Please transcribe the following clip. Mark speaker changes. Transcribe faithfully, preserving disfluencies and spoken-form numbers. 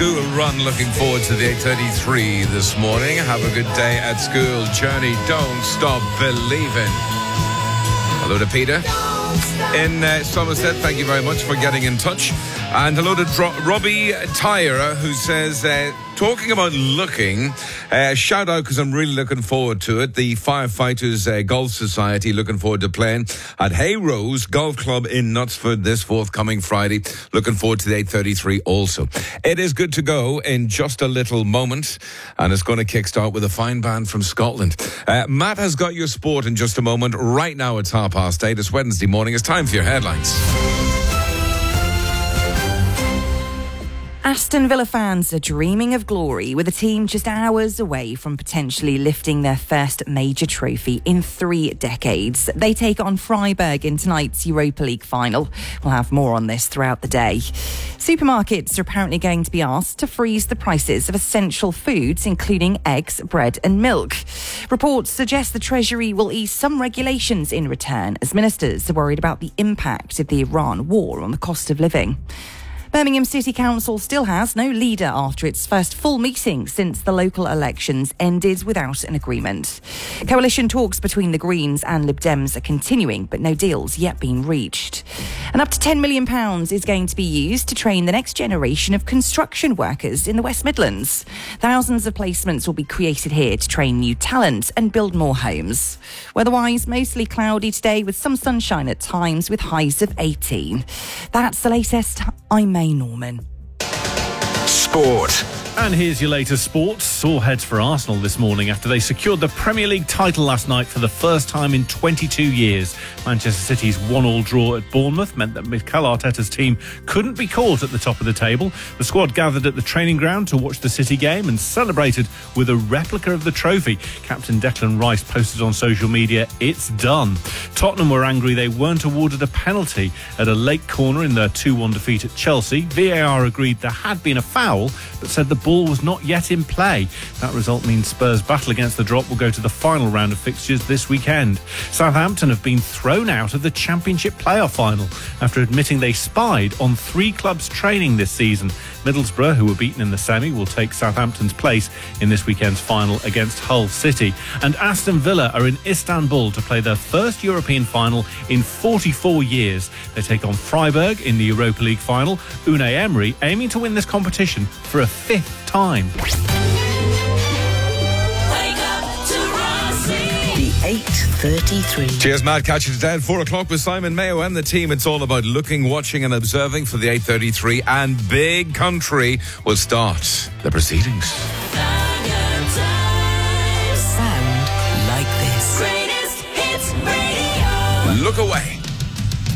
Speaker 1: school run. Looking forward to the eight thirty-three this morning. Have a good day at school. Journey, don't stop believing. Hello to Peter in uh, Somerset. Thank you very much for getting in touch. And hello to Dro- Robbie Tyra, who says, uh, talking about looking, uh, shout out because I'm really looking forward to it. The Firefighters uh, Golf Society looking forward to playing at Hay Rose Golf Club in Knutsford this forthcoming Friday. Looking forward to the eight thirty-three also. It is good to go in just a little moment, and it's going to kickstart with a fine band from Scotland. Uh, Matt has got your sport in just a moment. Right now it's half past eight. It's Wednesday morning. It's time for your headlines.
Speaker 2: Aston Villa fans are dreaming of glory with a team just hours away from potentially lifting their first major trophy in three decades. They take on Freiburg in tonight's Europa League final. We'll have more on this throughout the day. Supermarkets are apparently going to be asked to freeze the prices of essential foods, including eggs, bread and milk. Reports suggest the Treasury will ease some regulations in return, as ministers are worried about the impact of the Iran war on the cost of living. Birmingham City Council still has no leader after its first full meeting since the local elections ended without an agreement. Coalition talks between the Greens and Lib Dems are continuing, but no deal's yet been reached. And up to ten million pounds is going to be used to train the next generation of construction workers in the West Midlands. Thousands of placements will be created here to train new talent and build more homes. Weather-wise, mostly cloudy today with some sunshine at times with highs of eighteen. That's the latest. I'm May Norman.
Speaker 3: Sport.
Speaker 4: And here's your latest sports. Sore heads for Arsenal this morning after they secured the Premier League title last night for the first time in twenty-two years. Manchester City's one-all draw at Bournemouth meant that Mikel Arteta's team couldn't be caught at the top of the table. The squad gathered at the training ground to watch the City game and celebrated with a replica of the trophy. Captain Declan Rice posted on social media, "It's done." Tottenham were angry they weren't awarded a penalty at a late corner in their two one defeat at Chelsea. V A R agreed there had been a foul, but said the ball was not yet in play. That result means Spurs' battle against the drop will go to the final round of fixtures this weekend. Southampton have been thrown out of the Championship playoff final after admitting they spied on three clubs training this season. Middlesbrough, who were beaten in the semi, will take Southampton's place in this weekend's final against Hull City. And Aston Villa are in Istanbul to play their first European final in forty-four years. They take on Freiburg in the Europa League final. Unai Emery aiming to win this competition for a fifth time.
Speaker 3: eight thirty-three.
Speaker 1: Cheers, Matt. Catch you today at four o'clock with Simon Mayo and the team. It's all about looking, watching and observing for the eight thirty-three, and Big Country will start the proceedings.
Speaker 3: Sound like this.
Speaker 1: Look away.